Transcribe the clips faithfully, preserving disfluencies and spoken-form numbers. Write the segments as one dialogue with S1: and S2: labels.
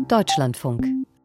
S1: Deutschlandfunk.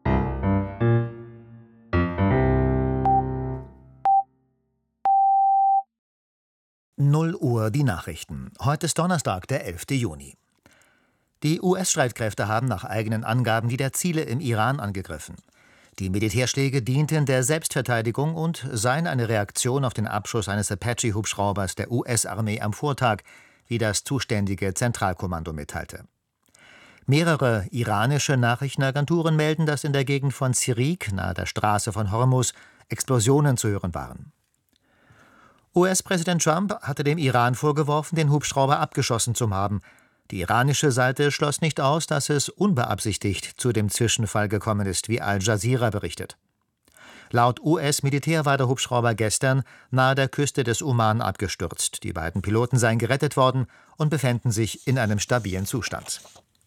S2: null Uhr die Nachrichten. Heute ist Donnerstag, der elfte Juni. Die U S-Streitkräfte haben nach eigenen Angaben wieder Ziele im Iran angegriffen. Die Militärschläge dienten der Selbstverteidigung und seien eine Reaktion auf den Abschuss eines Apache-Hubschraubers der U S-Armee am Vortag, wie das zuständige Zentralkommando mitteilte. Mehrere iranische Nachrichtenagenturen melden, dass in der Gegend von Sirik, nahe der Straße von Hormuz, Explosionen zu hören waren. U S-Präsident Trump hatte dem Iran vorgeworfen, den Hubschrauber abgeschossen zu haben. Die iranische Seite schloss nicht aus, dass es unbeabsichtigt zu dem Zwischenfall gekommen ist, wie Al Jazeera berichtet. Laut U S-Militär war der Hubschrauber gestern nahe der Küste des Oman abgestürzt. Die beiden Piloten seien gerettet worden und befänden sich in einem stabilen Zustand.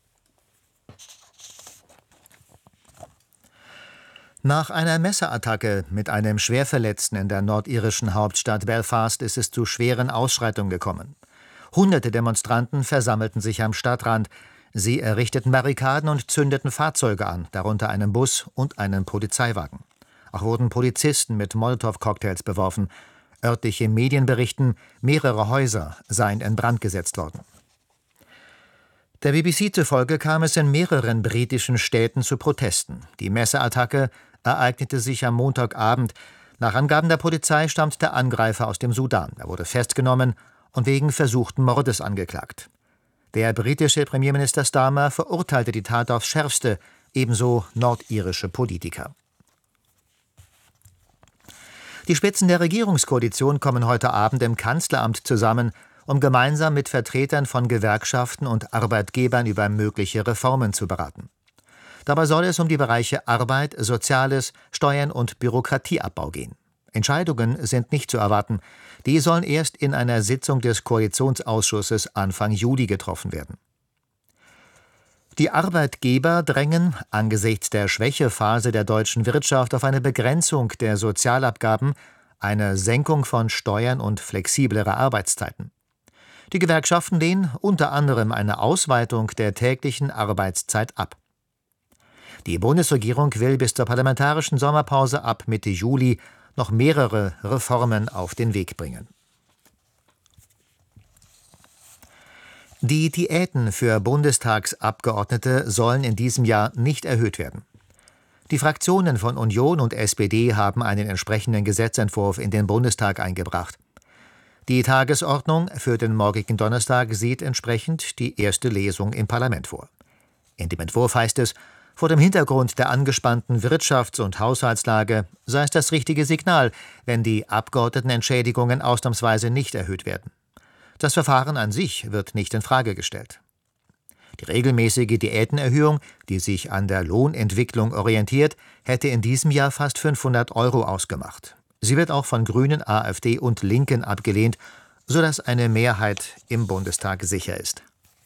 S2: Nach einer Messerattacke mit einem Schwerverletzten in der nordirischen Hauptstadt Belfast ist es zu schweren Ausschreitungen gekommen. Hunderte Demonstranten versammelten sich am Stadtrand. Sie errichteten Barrikaden und zündeten Fahrzeuge an, darunter einen Bus und einen Polizeiwagen. Auch wurden Polizisten mit Molotow-Cocktails beworfen. Örtliche Medien berichten, mehrere Häuser seien in Brand gesetzt worden. Der B B C zufolge kam es in mehreren britischen Städten zu Protesten. Die Messerattacke ereignete sich am Montagabend. Nach Angaben der Polizei stammt der Angreifer aus dem Sudan. Er wurde festgenommen und wegen versuchten Mordes angeklagt. Der britische Premierminister Starmer verurteilte die Tat aufs Schärfste, ebenso nordirische Politiker. Die Spitzen der Regierungskoalition kommen heute Abend im Kanzleramt zusammen, um gemeinsam mit Vertretern von Gewerkschaften und Arbeitgebern über mögliche Reformen zu beraten. Dabei soll es um die Bereiche Arbeit, Soziales, Steuern und Bürokratieabbau gehen. Entscheidungen sind nicht zu erwarten. Die sollen erst in einer Sitzung des Koalitionsausschusses Anfang Juli getroffen werden. Die Arbeitgeber drängen angesichts der Schwächephase der deutschen Wirtschaft auf eine Begrenzung der Sozialabgaben, eine Senkung von Steuern und flexiblere Arbeitszeiten. Die Gewerkschaften lehnen unter anderem eine Ausweitung der täglichen Arbeitszeit ab. Die Bundesregierung will bis zur parlamentarischen Sommerpause ab Mitte Juli noch mehrere Reformen auf den Weg bringen. Die Diäten für Bundestagsabgeordnete sollen in diesem Jahr nicht erhöht werden. Die Fraktionen von Union und S P D haben einen entsprechenden Gesetzentwurf in den Bundestag eingebracht. Die Tagesordnung für den morgigen Donnerstag sieht entsprechend die erste Lesung im Parlament vor. In dem Entwurf heißt es, vor dem Hintergrund der angespannten Wirtschafts- und Haushaltslage sei es das richtige Signal, wenn die Abgeordnetenentschädigungen ausnahmsweise nicht erhöht werden. Das Verfahren an sich wird nicht in Frage gestellt. Die regelmäßige Diätenerhöhung, die sich an der Lohnentwicklung orientiert, hätte in diesem Jahr fast fünfhundert Euro ausgemacht. Sie wird auch von Grünen, AfD und Linken abgelehnt, sodass eine Mehrheit im Bundestag sicher ist.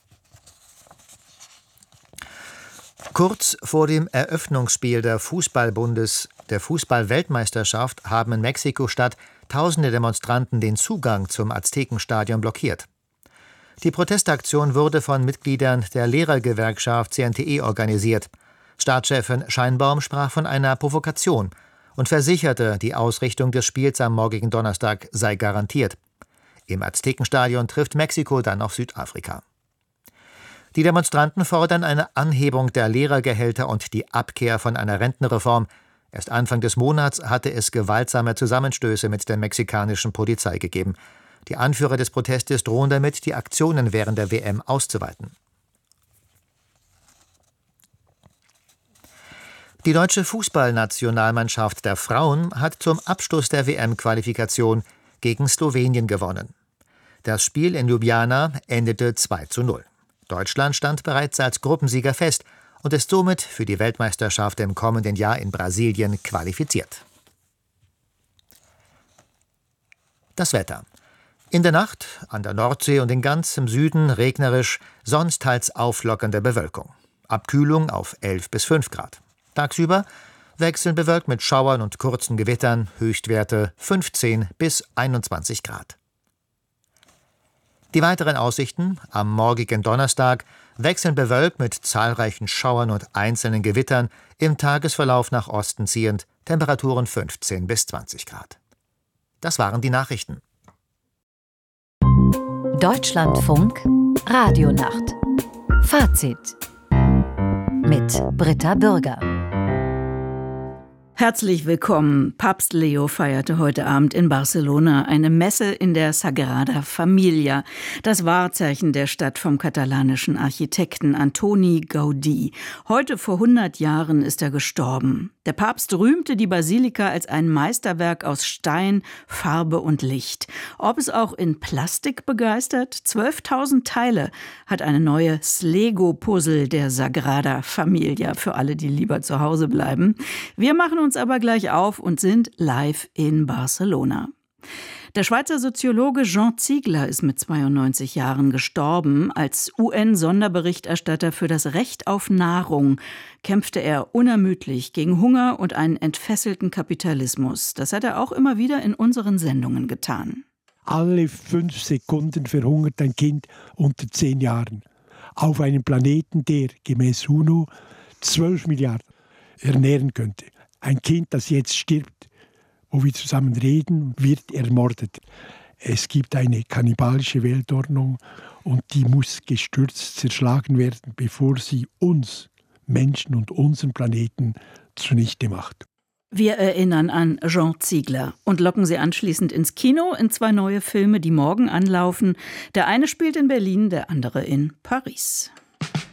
S2: Kurz vor dem Eröffnungsspiel der Fußballbundes, der Fußball-Weltmeisterschaft haben in Mexiko-Stadt tausende Demonstranten den Zugang zum Aztekenstadion blockiert. Die Protestaktion wurde von Mitgliedern der Lehrergewerkschaft C N T E organisiert. Staatschefin Scheinbaum sprach von einer Provokation und versicherte, die Ausrichtung des Spiels am morgigen Donnerstag sei garantiert. Im Aztekenstadion trifft Mexiko dann auf Südafrika. Die Demonstranten fordern eine Anhebung der Lehrergehälter und die Abkehr von einer Rentenreform. Erst Anfang des Monats hatte es gewaltsame Zusammenstöße mit der mexikanischen Polizei gegeben. Die Anführer des Protestes drohen damit, die Aktionen während der W M auszuweiten. Die deutsche Fußballnationalmannschaft der Frauen hat zum Abschluss der W M-Qualifikation gegen Slowenien gewonnen. Das Spiel in Ljubljana endete zwei zu null. Deutschland stand bereits als Gruppensieger fest und ist somit für die Weltmeisterschaft im kommenden Jahr in Brasilien qualifiziert. Das Wetter. In der Nacht an der Nordsee und in ganzem Süden regnerisch, sonst teils auflockernde Bewölkung. Abkühlung auf elf bis fünf Grad. Tagsüber wechselnd bewölkt mit Schauern und kurzen Gewittern, Höchstwerte fünfzehn bis einundzwanzig Grad. Die weiteren Aussichten: Am morgigen Donnerstag wechselnd bewölkt mit zahlreichen Schauern und einzelnen Gewittern, im Tagesverlauf nach Osten ziehend, Temperaturen fünfzehn bis zwanzig Grad. Das waren die Nachrichten.
S1: Deutschlandfunk Radionacht. Fazit mit Britta Bürger.
S3: Herzlich willkommen. Papst Leo feierte heute Abend in Barcelona eine Messe in der Sagrada Familia, das Wahrzeichen der Stadt vom katalanischen Architekten Antoni Gaudí. Heute vor hundert Jahren ist er gestorben. Der Papst rühmte die Basilika als ein Meisterwerk aus Stein, Farbe und Licht. Ob es auch in Plastik begeistert? zwölftausend Teile hat eine neue Lego-Puzzle der Sagrada Familia für alle, die lieber zu Hause bleiben. Wir machen uns aber gleich auf und sind live in Barcelona. Der Schweizer Soziologe Jean Ziegler ist mit zweiundneunzig Jahren gestorben. Als U N-Sonderberichterstatter für das Recht auf Nahrung kämpfte er unermüdlich gegen Hunger und einen entfesselten Kapitalismus. Das hat er auch immer wieder in unseren Sendungen getan.
S4: Alle fünf Sekunden verhungert ein Kind unter zehn Jahren. Auf einem Planeten, der gemäß UNO zwölf Milliarden ernähren könnte. Ein Kind, das jetzt stirbt, wo wir zusammen reden, wird ermordet. Es gibt eine kannibalische Weltordnung und die muss gestürzt, zerschlagen werden, bevor sie uns, Menschen und unseren Planeten, zunichte macht.
S3: Wir erinnern an Jean Ziegler und locken Sie anschließend ins Kino in zwei neue Filme, die morgen anlaufen. Der eine spielt in Berlin, der andere in Paris.